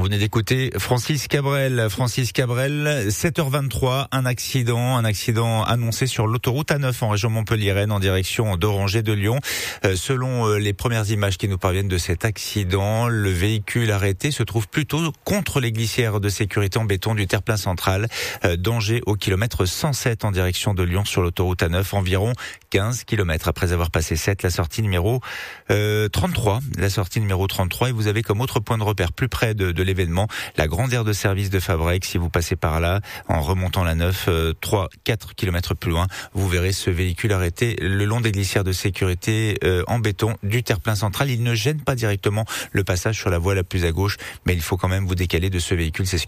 Vous venez d'écouter Francis Cabrel. 7h23, un accident annoncé sur l'autoroute A9 en région montpelliéraine en direction d'Orangé de Lyon. Selon les premières images qui nous parviennent de cet accident, le véhicule arrêté se trouve plutôt contre les glissières de sécurité en béton du terre-plein central. Danger au kilomètre 107 en direction de Lyon sur l'autoroute A9, environ 15 km après avoir passé 7, la sortie numéro 33. Et vous avez comme autre point de repère plus près de l'événement la grande aire de service de Fabrec. Si vous passez par là en remontant la 9, 3-4 km plus loin, vous verrez ce véhicule arrêté le long des glissières de sécurité en béton du terre-plein central. Il ne gêne pas directement le passage sur la voie la plus à gauche, mais il faut quand même vous décaler de ce véhicule. C'est ce